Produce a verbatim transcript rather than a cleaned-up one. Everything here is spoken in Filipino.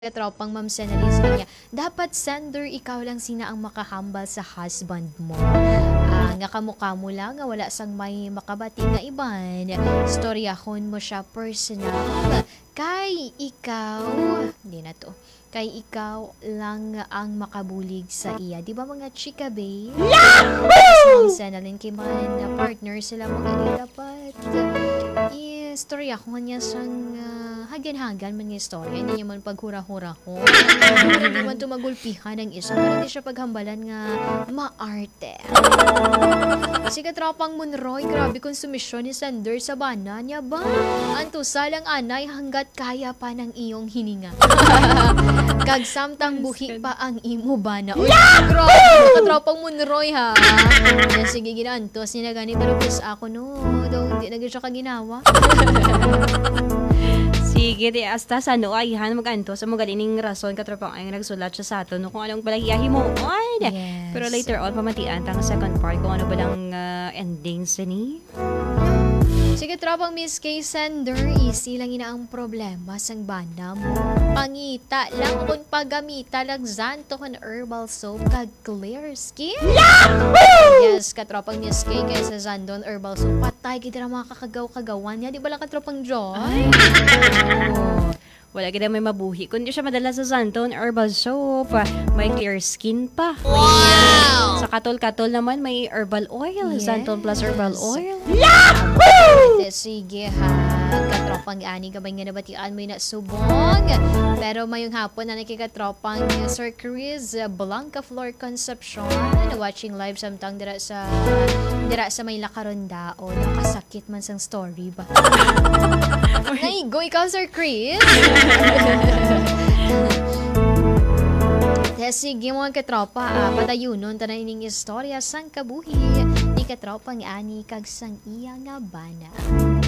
Katropang Ma'am Senalis niya, dapat sender ikaw lang sina ang makahambal sa husband mo. Ah, nga kamukha mo lang, nga wala sang may makabati nga iban. Storyahon mo siya personal. Kay ikaw, hindi na to. Kay ikaw lang ang makabulig sa iya. Di ba mga chika, babe? Yahoo! Ma'am Senalin, kay mga partner sila mga dapat. I-story ako nga niya sang uh, hagan-hagan man nga story. Hindi niya man paghura-hura ko. Hindi naman tumagulpihan ng isa. Pero hindi siya paghambalan nga maarte. Si katropang Monroy, grabe konsumisyon ni Sender sa bana niya ba? Anto salang anay hanggat kaya pa ng iyong hininga. Kag samtang buhi pa ang imo bana. Uy, grabe, katropang Monroy ha. Yan, sige ginantos niya na gani. Pero please ako no, daw hindi na siya kaginawa. Sige, di hasta sa ano ay han maganto sa mga galining rason katropang ay nagsulat siya sa ato no kung anong palahiyahi mo. Ay, Yes. pero later on pamatian tang second part kung ano ba lang uh, ending sa ni. Sige, tropang Miss K. Sender, easy lang ina ang problema sang bana mo. Pangita lang kung pagamita lang zanto kan herbal soap kag clear skin. Yahoo! Yes, katropang Miss K. kaysa Zandon herbal soap. Patay, kita na mga kakagaw-kagawan niya. Di ba lang katropang Joy? Oh, wala kita may mabuhi. Kundi siya madala sa Zantone Herbal Soap. May clear skin pa. Wow! Sa katol-katol naman may herbal oil. Yes. Zantone plus herbal oil. Yahoo! Sige ha, katropang ani gabay nga nabatian mo na subong. Pero mayong hapon na nakikatropang Sir Chris Blanca Flor Concepcion. Watching live samtang dira sa dira sa may lakaronda o nakasakit man sang story ba. Naigo ikaw Sir Chris. Sige mga katropa, ah, padayunon tanay ning istorya sang kabuhi ni katropang ani kag sang iya nga bana.